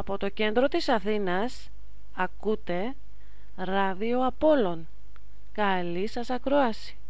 Από το κέντρο της Αθήνας ακούτε Ράδιο Απόλλων. Καλή σας ακρόαση.